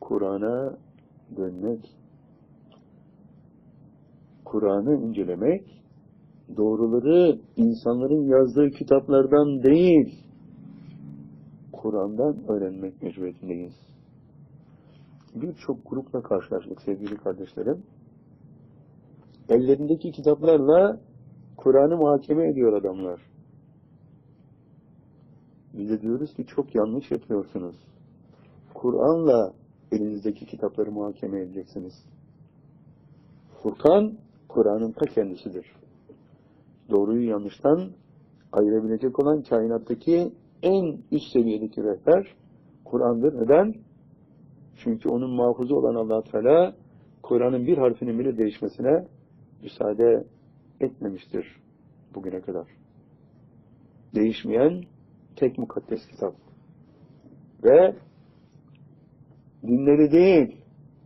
Kur'an'a dönmek, Kur'an'ı incelemek, doğruları insanların yazdığı kitaplardan değil, Kur'an'dan öğrenmek mecburiyetindeyiz. Birçok grupla karşılaştık sevgili kardeşlerim. Ellerindeki kitaplarla Kur'an'ı muhakeme ediyor adamlar. Biz de diyoruz ki çok yanlış yapıyorsunuz. Kur'an'la elinizdeki kitapları muhakeme edeceksiniz. Furkan, Kur'an'ın ta kendisidir. Doğruyu yanlıştan ayırabilecek olan kainattaki en üst seviyedeki rehber Kur'an'dır. Neden? Çünkü onun muhafızı olan Allah Teala Kur'an'ın bir harfinin bile değişmesine müsaade etmemiştir bugüne kadar. Değişmeyen tek mukaddes kitap. Ve dinleri değil,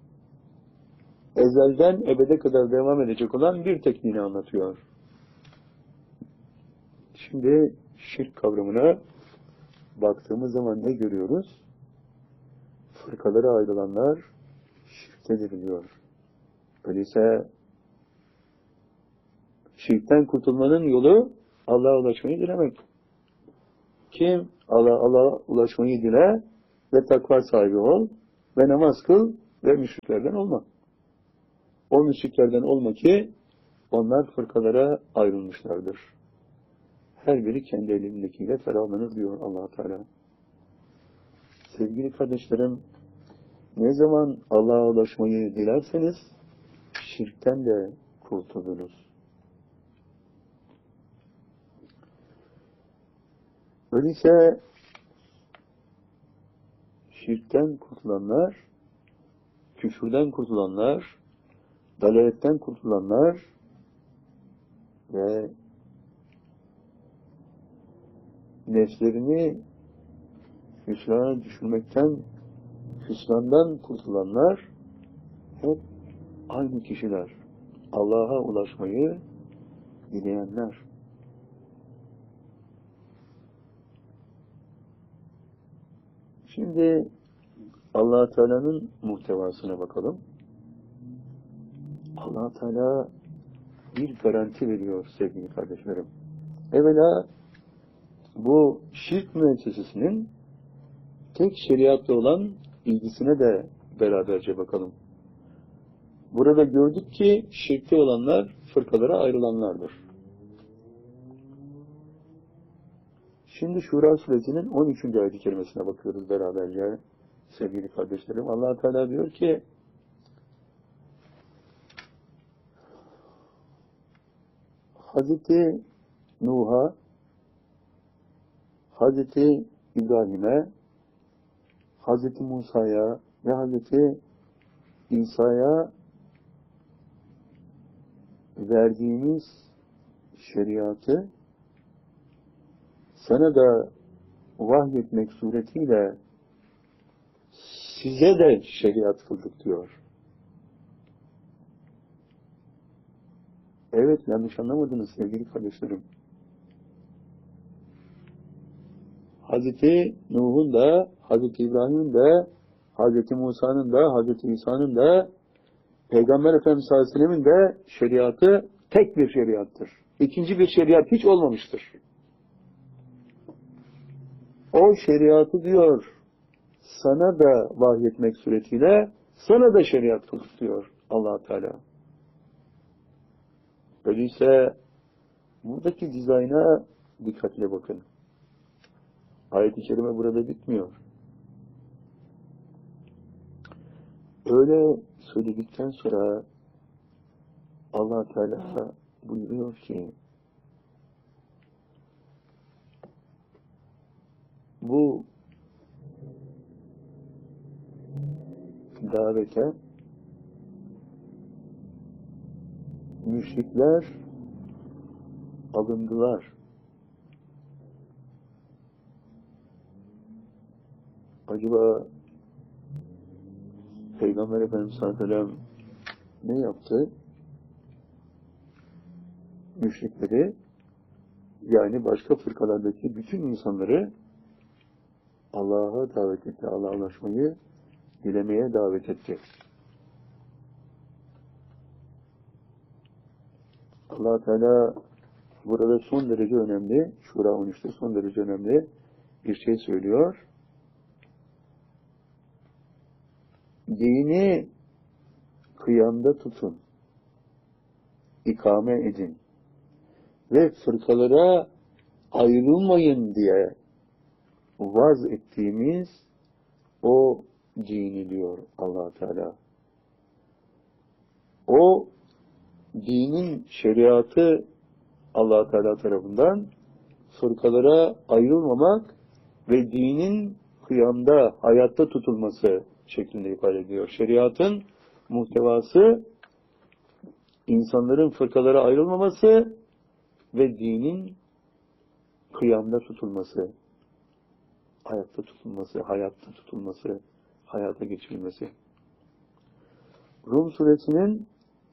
ezelden ebede kadar devam edecek olan bir tek dini anlatıyor. Şimdi şirk kavramına baktığımız zaman ne görüyoruz? Fırkalara ayrılanlar şirkte diriliyor. Öyleyse şirkten kurtulmanın yolu Allah'a ulaşmayı dilemek. Kim Allah'a ulaşmayı dile ve takva sahibi ol ve namaz kıl ve müşriklerden olma. O müşriklerden olma ki onlar fırkalara ayrılmışlardır. Her biri kendi elindekiyle ferahlanır diyor Allah Teala. Sevgili kardeşlerim, ne zaman Allah'a ulaşmayı dilerseniz şirkten de kurtuluruz. Öyleyse şirkten kurtulanlar, küfürden kurtulanlar, dalaletten kurtulanlar ve nefslerini hüsrana düşürmekten, hüsrandan kurtulanlar hep aynı kişiler. Allah'a ulaşmayı dileyenler. Şimdi Allah Teala'nın muhtevasına bakalım. Allah Teala bir garanti veriyor sevgili kardeşlerim. Evvela bu şirk müessesesinin tek şeriatla olan ilgisine de beraberce bakalım. Burada gördük ki şirkte olanlar fırkalara ayrılanlardır. Şimdi Şura suresinin 13. ayet-i kerimesine bakıyoruz beraberce sevgili kardeşlerim. Allah Teala diyor ki Hazreti Nuh'a, Hazreti İbrahim'e, Hazreti Musa'ya ve Hazreti İsa'ya verdiğimiz şeriatı sana da vahyetmek suretiyle size de şeriat kıldık diyor. Evet, yanlış anlamadınız sevgili kardeşlerim. Hazreti Nuh'un da, Hazreti İbrahim'in de, Hazreti Musa'nın da, Hazreti İsa'nın da, Peygamber Efendimiz sallallahu aleyhi ve sellem'in de şeriatı tek bir şeriattır. İkinci bir şeriat hiç olmamıştır. O şeriatı diyor, sana da vahyetmek suretiyle, sana da şeriat kıldık diyor Allah Teala. Öyleyse buradaki dizayna dikkatle bakın. Ayet-i kerime burada bitmiyor. Öyle söyledikten sonra Allah Teala buyuruyor ki bu davete müşrikler alındılar. Acaba Peygamber Efendimiz sallallahu aleyhi ve sellem ne yaptı? Müşrikleri, yani başka fırkalardaki bütün insanları Allah'a davet etti, Allah'a ulaşmayı dilemeye davet etti. Allah Teala burada son derece önemli, Şura 13'te son derece önemli bir şey söylüyor. Dini kıyamda tutun, ikame edin ve fırkalara ayrılmayın diye vaz ettiğimiz o dini diyor Allah Teala. O dinin şeriatı Allah Teala tarafından fırkalara ayrılmamak ve dinin kıyamda, hayatta tutulması şeklinde ifade ediyor. Şeriatın muhtevası insanların fırkalara ayrılmaması ve dinin kıyamda tutulması, hayatta tutulması, hayatta tutulması, hayata geçirilmesi. Rum suresinin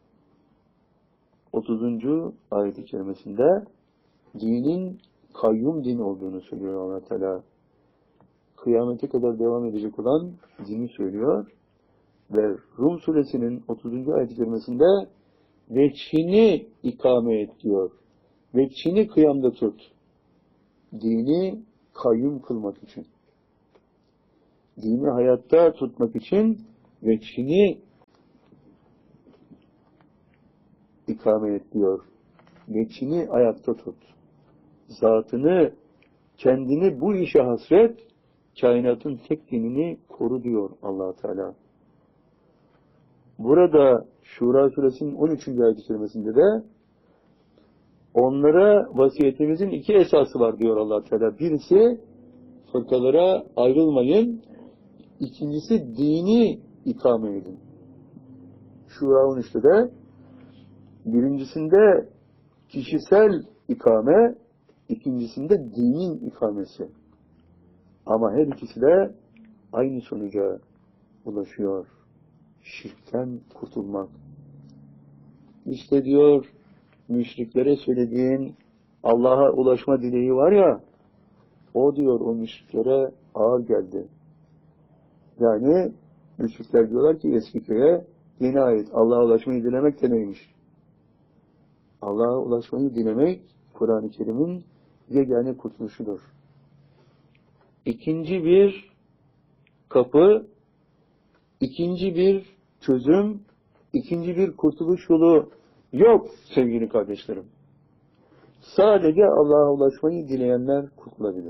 30. ayet-i kerimesinde dinin kayyum din olduğunu söylüyor Allah Teala. Kıyamete kadar devam edecek olan dini söylüyor. Ve Rum suresinin 30. ayet-i kerimesinde veçhini ikame et diyor. Veçhini kıyamda tut. Dini kayyum kılmak için. Dini hayatta tutmak için veçhini ikame et diyor. Veçhini ayakta tut. Zatını, kendini bu işe hasret, kainatın tek dinini koru diyor Allah Teala. Burada Şura suresinin 13. ayet-i kerimesinde de onlara vasiyetimizin iki esası var diyor Allah Teala. Birisi fırkalara ayrılmayın. İkincisi dini ikame edin. Şura 13'te de birincisinde kişisel ikame, ikincisinde dinin ikamesi. Ama her ikisi de aynı sonuca ulaşıyor. Şirkten kurtulmak. İşte diyor, müşriklere söylediğin Allah'a ulaşma dileği var ya, o diyor o müşriklere ağır geldi. Yani müşrikler diyorlar ki eski köye yeni ayet Allah'a ulaşmayı dilemek demeymiş. Allah'a ulaşmayı dilemek Kur'an-ı Kerim'in yegane kurtuluşudur. İkinci bir kapı, ikinci bir çözüm, ikinci bir kurtuluş yolu yok sevgili kardeşlerim. Sadece Allah'a ulaşmayı dileyenler kurtulabilir.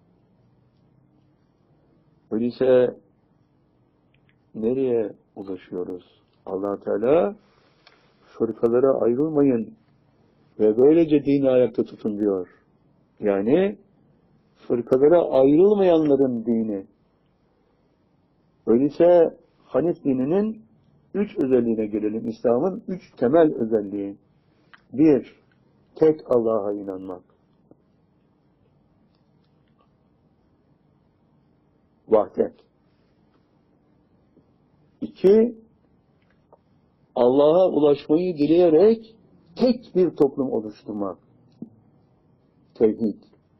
Öyleyse nereye ulaşıyoruz? Allah Teala fırkalara ayrılmayın ve böylece dini ayakta tutun diyor. Yani fırkalara ayrılmayanların dini. Öyleyse Hanif dininin 3 özelliğine gelelim. İslam'ın 3 temel özelliği. 1. Tek Allah'a inanmak. Vahdet. 2. Allah'a ulaşmayı dileyerek tek bir toplum oluşturmak. Tevhid.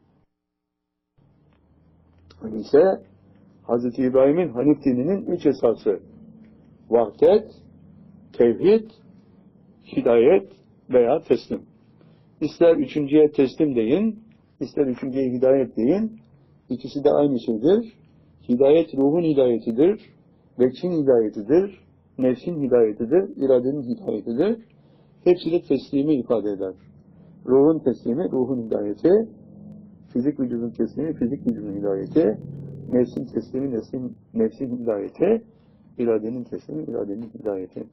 Öyleyse Hz. İbrahim'in Hanif dininin 3 esası. Vahdet, tevhid, hidayet veya teslim. İster üçüncüye teslim deyin, ister üçüncüye hidayet deyin. İkisi de aynı şeydir. Hidayet ruhun hidayetidir, veçhin hidayetidir, nefsin hidayetidir, iradenin hidayetidir. Hepsi de teslimi ifade eder. Ruhun teslimi, ruhun hidayeti, fizik vücudun teslimi, fizik vücudun hidayeti, nefsin teslimi, nefsin hidayeti, iradenin teslimi, iradenin hidayeti.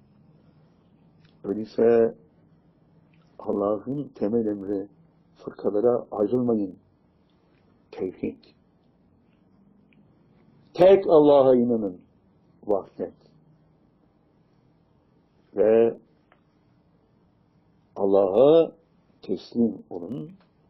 Öyleyse Allah'ın temel emri fırkalara ayrılmayın. Tevhid. Tek Allah'a inanın. Vahdet. Ve Allah'a teslim olun.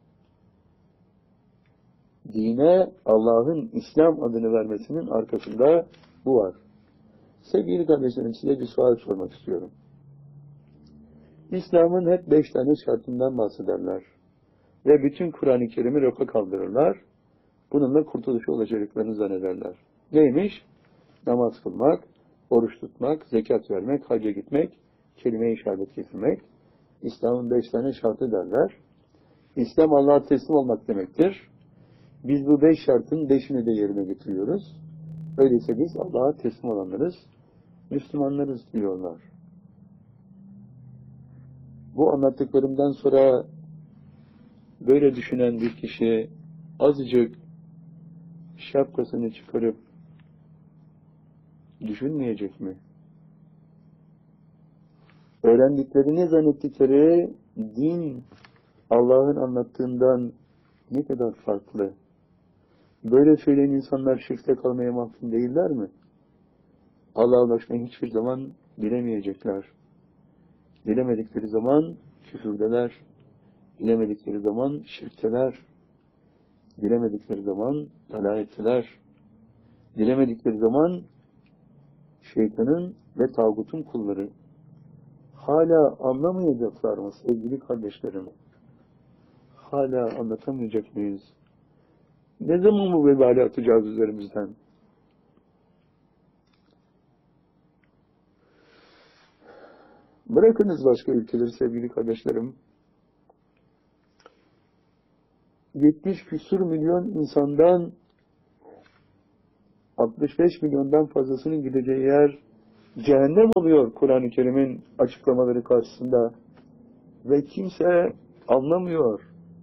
Dine Allah'ın İslam adını vermesinin arkasında bu var. Sevgili kardeşlerim, size bir sual sormak istiyorum. İslam'ın hep 5 tane şartından bahsederler. Ve bütün Kur'an-ı Kerim'i rafa kaldırırlar. Bununla kurtuluşa ulaşacaklarını zannederler. Neymiş? namaz kılmak, oruç tutmak, zekat vermek, hacca gitmek, kelime-i şehadet getirmek. İslam'ın 5 tane şartı derler. İslam Allah'a teslim olmak demektir. Biz bu 5 şartın 5'ini de yerine getiriyoruz. Öyleyse biz Allah'a teslim olanlarız, Müslümanlarız diyorlar. Bu anlattıklarımdan sonra böyle düşünen bir kişi azıcık şapkasını çıkarıp düşünmeyecek mi? Öğrendiklerini zannettikleri din Allah'ın anlattığından ne kadar farklı. Böyle söyleyen insanlar şirkte kalmaya mahkum değiller mi? Allah'a ulaşmayı hiçbir zaman bilemeyecekler. Bilemedikleri zaman küfürdeler. Bilemedikleri zaman şirkteler. Bilemedikleri zaman dalaletteler. Bilemedikleri zaman şeytanın ve tağutun kulları. Hala anlamayacaklar mı sevgili kardeşlerim? Hala anlatamayacak mıyız? Ne zaman bu vebali atacağız üzerimizden? Bırakınız başka ülkeleri sevgili kardeşlerim. 70 küsur milyon insandan 65 milyondan fazlasının gideceği yer cehennem oluyor Kur'an-ı Kerim'in açıklamaları karşısında. Ve kimse anlamıyor.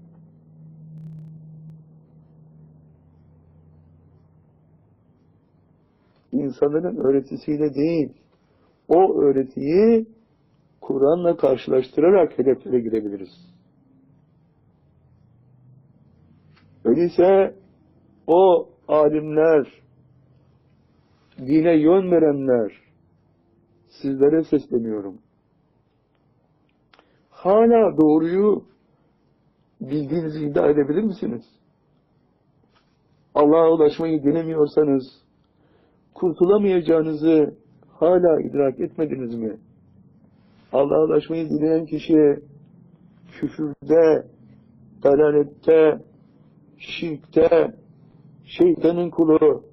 İnsanların öğretisiyle değil, o öğretiyi Kur'an'la karşılaştırarak hedeflere girebiliriz. Öyleyse o alimler, dine yön verenler, sizlere sesleniyorum. Hala doğruyu bildiğinizi iddia edebilir misiniz? Allah'a ulaşmayı denemiyorsanız, kurtulamayacağınızı hala idrak etmediniz mi? Allah'a ulaşmayı dileyen kişi küfürde, dalalette, şirkte, şeytanın kulu,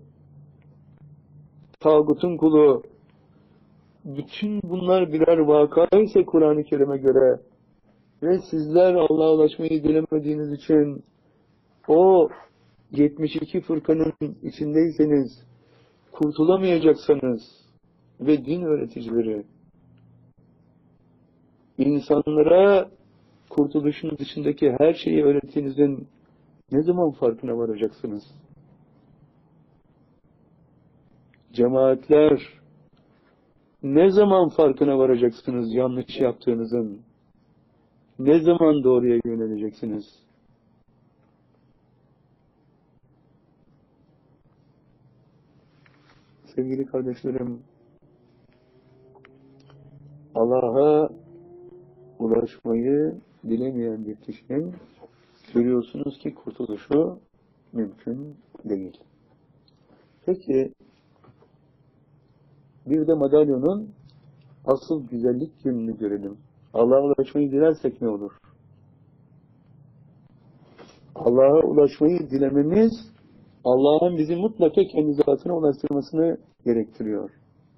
tağutun kulu, bütün bunlar birer vaka ise Kur'an-ı Kerim'e göre ve sizler Allah'a ulaşmayı dilemediğiniz için o 72 fırkanın içindeyseniz, kurtulamayacaksanız ve din öğreticileri insanlara kurtuluşun dışındaki her şeyi öğrettiğinizin ne zaman farkına varacaksınız? Cemaatler, ne zaman farkına varacaksınız yanlış yaptığınızın? Ne zaman doğruya yöneleceksiniz? Sevgili kardeşlerim, Allah'a ulaşmayı dilemeyen bir kişinin görüyorsunuz ki kurtuluşu mümkün değil. Peki, bir de madalyonun asıl güzellik yönünü görelim. Allah'a ulaşmayı dilersek ne olur? Allah'a ulaşmayı dilememiz, Allah'ın bizi mutlaka kendi zatına ulaştırmasını gerektiriyor.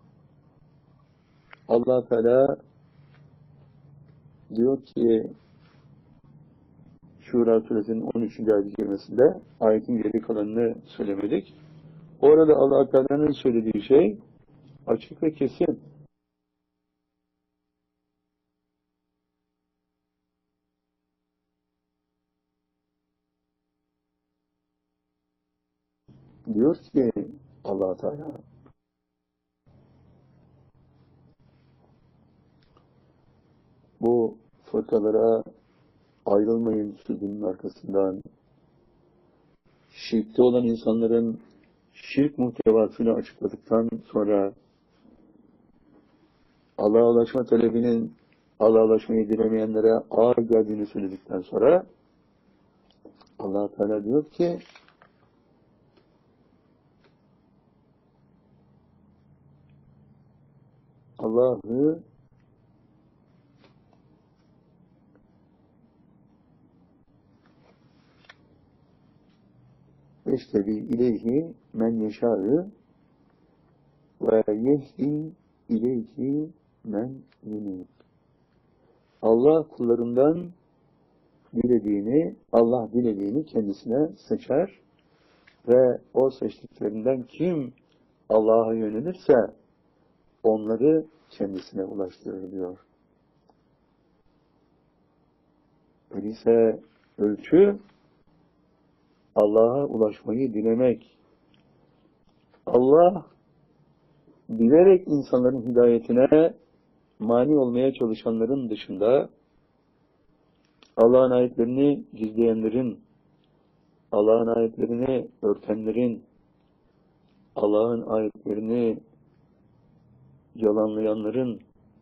Allah Teala diyor ki, Şura Suresinin 13. ayet-i kerimesinde, ayetin geri kalanını söylemedik. Orada Allah Teala'nın söylediği şey açık ve kesin. Diyor ki Allah Teala, bu fırkalara ayrılmayın sözünün arkasından, şirkte olan insanların şirk muhtevasını açıkladıktan sonra, Allah'a ulaşma talebinin Allah'a ulaşmayı dilemeyenlere ağır geldiğini söyledikten sonra Allah Teala diyor ki, Allah'ı eştebi ileyhi men yeşâ'ı, ve yehdi ileyhi men yunib. Allah kullarından Allah dilediğini kendisine seçer ve o seçtiklerinden kim Allah'a yönelirse onları kendisine ulaştırır diyor. Öyleyse ölçü Allah'a ulaşmayı dilemek. Allah bilerek insanların hidayetine mani olmaya çalışanların dışında Allah'ın ayetlerini gizleyenlerin, Allah'ın ayetlerini örtenlerin, Allah'ın ayetlerini yalanlayanların,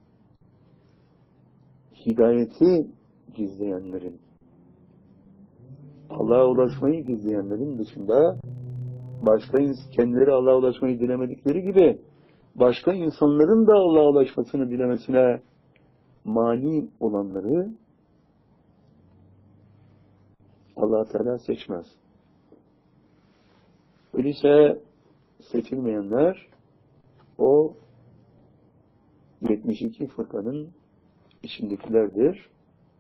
hidayeti gizleyenlerin, Allah'a ulaşmayı gizleyenlerin dışında kendileri Allah'a ulaşmayı dilemedikleri gibi başka insanların da Allah'a ulaşmasını dilemesine mani olanları Allah Teala seçmez. Öyleyse seçilmeyenler o 72 fırkanın içindekilerdir.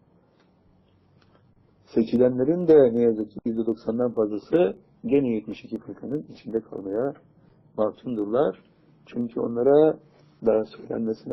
Seçilenlerin de ne yazık ki %90'dan fazlası gene 72 fırkanın içinde kalmaya mahkumdurlar. Çünkü onlara daha söylenmesine